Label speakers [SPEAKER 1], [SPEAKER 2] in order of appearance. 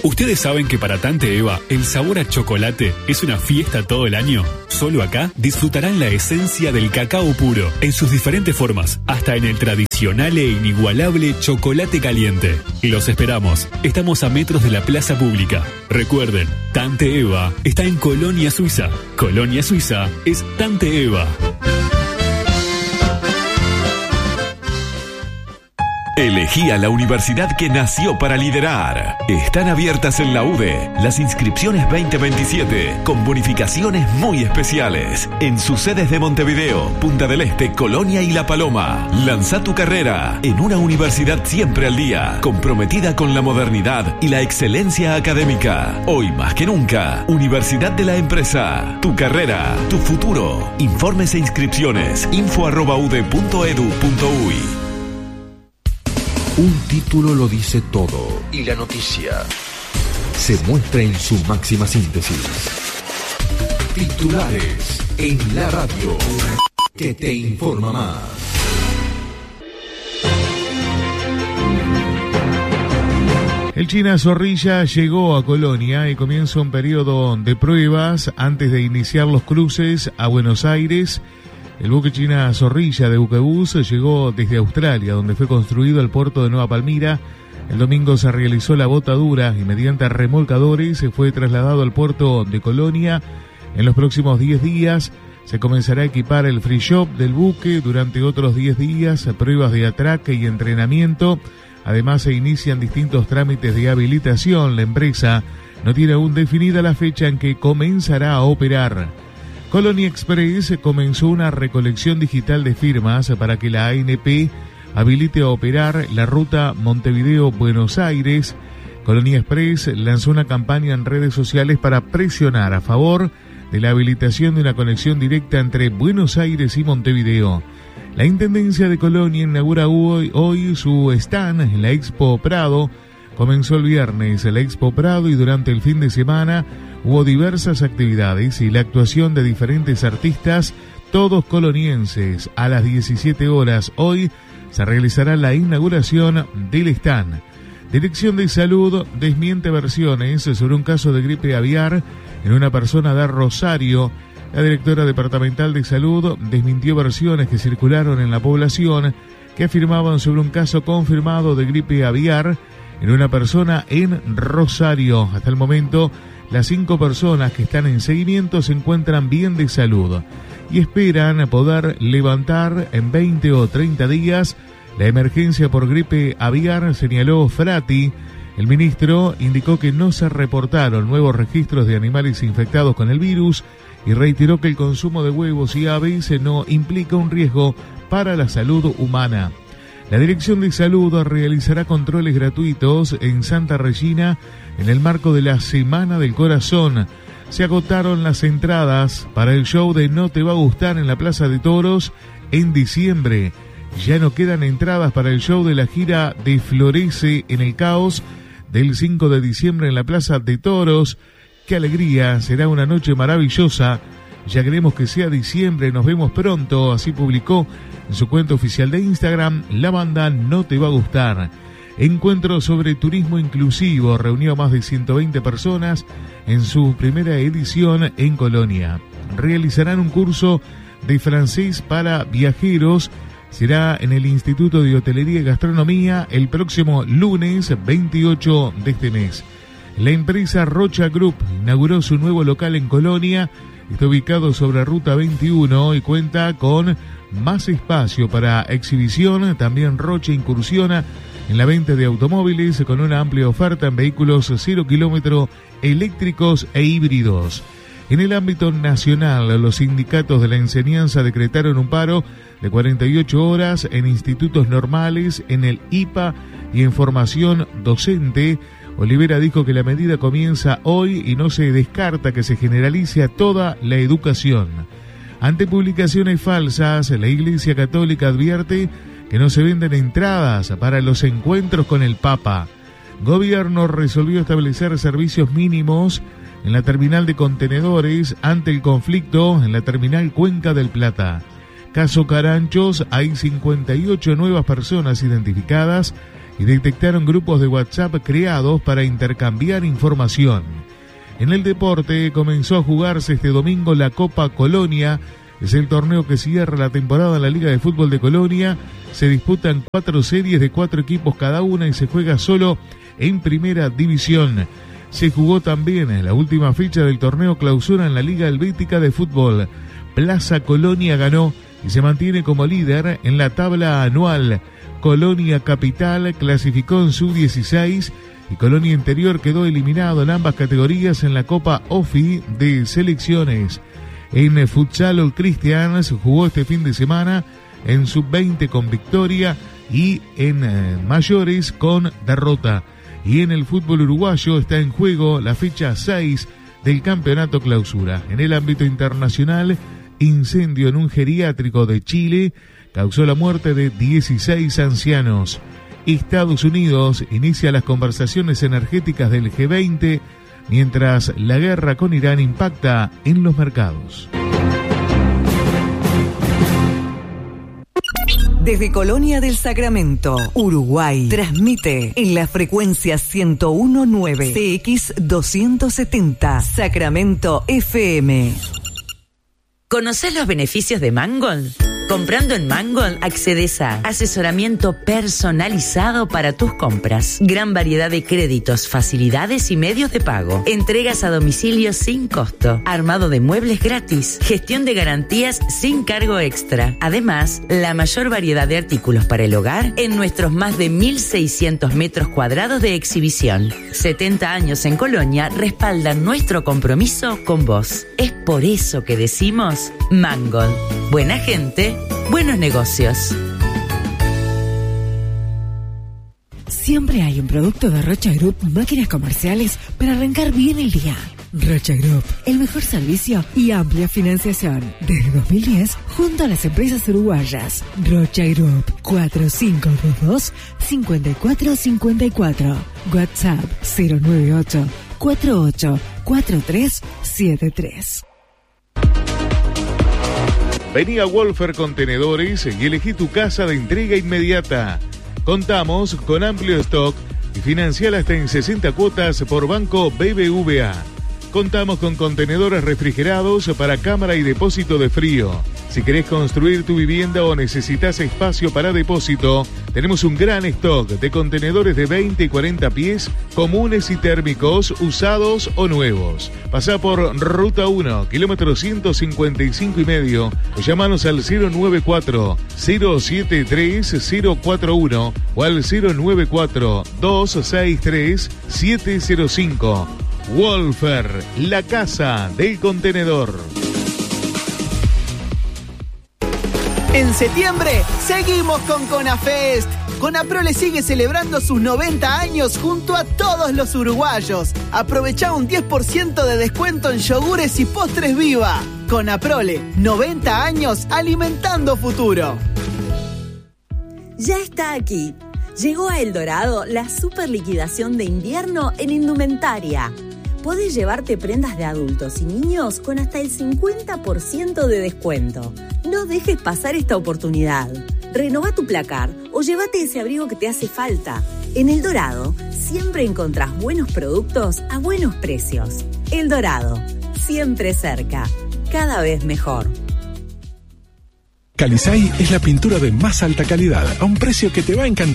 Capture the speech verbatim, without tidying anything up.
[SPEAKER 1] ¿Ustedes saben que para Tante Eva el sabor a chocolate es una fiesta todo el año? Solo acá disfrutarán la esencia del cacao puro en sus diferentes formas, hasta en el tradicional e inigualable chocolate caliente. Y los esperamos. Estamos a metros de la plaza pública. Recuerden, Tante Eva está en Colonia Suiza. Colonia Suiza es Tante Eva.
[SPEAKER 2] Elegí a la universidad que nació para liderar. Están abiertas en la U D E las inscripciones veinte veintisiete con bonificaciones muy especiales en sus sedes de Montevideo, Punta del Este, Colonia y La Paloma. Lanza tu carrera en una universidad siempre al día, comprometida con la modernidad y la excelencia académica. Hoy más que nunca, Universidad de la Empresa. Tu carrera, tu futuro. Informes e inscripciones info arroba u d e punto edu punto u y.
[SPEAKER 3] Un título lo dice todo y la noticia se muestra en su máxima síntesis. Titulares en la radio que te informa más.
[SPEAKER 4] El China Zorrilla llegó a Colonia y comienza un periodo de pruebas antes de iniciar los cruces a Buenos Aires. El buque China Zorrilla de Buquebus llegó desde Australia, donde fue construido el puerto de Nueva Palmira. El domingo se realizó la botadura y mediante remolcadores se fue trasladado al puerto de Colonia. En los próximos diez días se comenzará a equipar el free shop del buque. Durante otros diez días, pruebas de atraque y entrenamiento. Además, se inician distintos trámites de habilitación. La empresa no tiene aún definida la fecha en que comenzará a operar. Colonia Express comenzó una recolección digital de firmas para que la A N P habilite a operar la ruta Montevideo-Buenos Aires. Colonia Express lanzó una campaña en redes sociales para presionar a favor de la habilitación de una conexión directa entre Buenos Aires y Montevideo. La Intendencia de Colonia inaugura hoy, hoy su stand en la Expo Prado. Comenzó el viernes la Expo Prado y durante el fin de semana hubo diversas actividades y la actuación de diferentes artistas, todos colonienses. A las diecisiete horas hoy se realizará la inauguración del stand. Dirección de Salud desmiente versiones sobre un caso de gripe aviar en una persona de Rosario. La directora departamental de Salud desmintió versiones que circularon en la población que afirmaban sobre un caso confirmado de gripe aviar en una persona en Rosario. Hasta el momento, las cinco personas que están en seguimiento se encuentran bien de salud y esperan poder levantar en veinte o treinta días la emergencia por gripe aviar, señaló Frati. El ministro indicó que no se reportaron nuevos registros de animales infectados con el virus y reiteró que el consumo de huevos y aves no implica un riesgo para la salud humana. La Dirección de Salud realizará controles gratuitos en Santa Regina en el marco de la Semana del Corazón. Se agotaron las entradas para el show de No Te Va a Gustar en la Plaza de Toros en diciembre. Ya no quedan entradas para el show de la gira de Florece en el Caos del cinco de diciembre en la Plaza de Toros. ¡Qué alegría! Será una noche maravillosa. Ya queremos que sea diciembre, nos vemos pronto. Así publicó en su cuenta oficial de Instagram la banda No Te Va a Gustar. Encuentro sobre turismo inclusivo reunió a más de ciento veinte personas en su primera edición en Colonia. Realizarán un curso de francés para viajeros. Será en el Instituto de Hotelería y Gastronomía el próximo lunes veintiocho de este mes. La empresa Rocha Group inauguró su nuevo local en Colonia. Está ubicado sobre Ruta veintiuno y cuenta con más espacio para exhibición. También Rocha incursiona en la venta de automóviles con una amplia oferta en vehículos cero kilómetro, eléctricos e híbridos. En el ámbito nacional, los sindicatos de la enseñanza decretaron un paro de cuarenta y ocho horas en institutos normales, en el I P A y en formación docente. Olivera dijo que la medida comienza hoy y no se descarta que se generalice a toda la educación. Ante publicaciones falsas, la Iglesia Católica advierte que no se venden entradas para los encuentros con el Papa. Gobierno resolvió establecer servicios mínimos en la terminal de contenedores ante el conflicto en la terminal Cuenca del Plata. Caso Caranchos, hay cincuenta y ocho nuevas personas identificadas y detectaron grupos de WhatsApp creados para intercambiar información. En el deporte comenzó a jugarse este domingo la Copa Colonia. Es el torneo que cierra la temporada en la Liga de Fútbol de Colonia. Se disputan cuatro series de cuatro equipos cada una y se juega solo en primera división. Se jugó también en la última fecha del torneo clausura en la Liga Helvética de Fútbol. Plaza Colonia ganó y se mantiene como líder en la tabla anual. Colonia Capital clasificó en sub dieciséis y Colonia Interior quedó eliminado en ambas categorías en la Copa OFI de selecciones. En futsal Old Christians jugó este fin de semana en sub veinte con victoria y en eh, mayores con derrota. Y en el fútbol uruguayo está en juego la fecha seis del campeonato clausura. En el ámbito internacional, incendio en un geriátrico de Chile causó la muerte de dieciséis ancianos. Estados Unidos inicia las conversaciones energéticas del G veinte, mientras la guerra con Irán impacta en los mercados.
[SPEAKER 5] Desde Colonia del Sacramento, Uruguay, transmite en la frecuencia ciento uno punto nueve C X doscientos setenta, Sacramento F M.
[SPEAKER 6] ¿Conocés los beneficios de Mangold? Comprando en Mangold accedes a asesoramiento personalizado para tus compras, gran variedad de créditos, facilidades y medios de pago, entregas a domicilio sin costo, armado de muebles gratis, gestión de garantías sin cargo extra. Además, la mayor variedad de artículos para el hogar en nuestros más de mil seiscientos metros cuadrados de exhibición. setenta años en Colonia respaldan nuestro compromiso con vos. Es por eso que decimos Mangold. Buena gente, buenos negocios.
[SPEAKER 7] Siempre hay un producto de Rocha Group Máquinas Comerciales para arrancar bien el día. Rocha Group, el mejor servicio y amplia financiación. Desde dos mil diez, junto a las empresas uruguayas. Rocha Group, cuatro cinco dos dos, cinco cuatro cinco cuatro. WhatsApp cero nueve ocho, cuatro ocho cuatro tres siete tres.
[SPEAKER 4] Vení a Wolfer Contenedores y elegí tu casa de entrega inmediata. Contamos con amplio stock y financiar hasta en sesenta cuotas por Banco B B V A. Contamos con contenedores refrigerados para cámara y depósito de frío. Si querés construir tu vivienda o necesitas espacio para depósito, tenemos un gran stock de contenedores de veinte y cuarenta pies, comunes y térmicos, usados o nuevos. Pasá por Ruta uno, kilómetro ciento cincuenta y cinco y medio, o llamanos al cero nueve cuatro, cero siete tres, cero cuatro uno o al cero nueve cuatro, dos seis tres, siete cero cinco. Wolfer, la casa del contenedor.
[SPEAKER 8] En septiembre seguimos con CONAFEST. Conaprole sigue celebrando sus noventa años junto a todos los uruguayos. Aprovecha un diez por ciento de descuento en yogures y postres Viva. Conaprole, noventa años alimentando futuro.
[SPEAKER 9] Ya está aquí. Llegó a El Dorado la super liquidación de invierno en indumentaria. Podés llevarte prendas de adultos y niños con hasta el cincuenta por ciento de descuento. No dejes pasar esta oportunidad. Renová tu placar o llévate ese abrigo que te hace falta. En El Dorado siempre encontrás buenos productos a buenos precios. El Dorado, siempre cerca, cada vez mejor.
[SPEAKER 10] Calisay es la pintura de más alta calidad a un precio que te va a encantar.